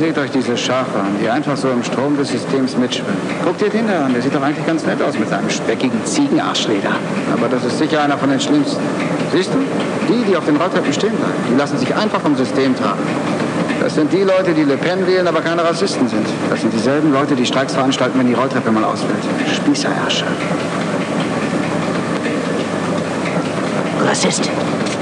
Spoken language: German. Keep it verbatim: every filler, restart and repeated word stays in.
seht euch diese Schafe an, die einfach so im Strom des Systems mitschwimmen. Guckt ihr den da an, der sieht doch eigentlich ganz nett aus mit seinem speckigen Ziegenarschleder. Aber das ist sicher einer von den schlimmsten. Siehst du? Die, die auf den Rolltreppen stehen bleiben, die lassen sich einfach vom System tragen. Das sind die Leute, die Le Pen wählen, aber keine Rassisten sind. Das sind dieselben Leute, die Streiks veranstalten, wenn die Rolltreppe mal ausfällt. Spießerherrscher. Rassist.